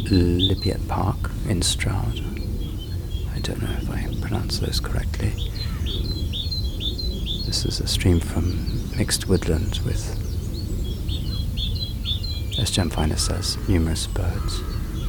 Lypiat Park in Stroud. I don't know if I pronounce those correctly. This is a stream from mixed woodland with, as Jem Finer says, numerous birds.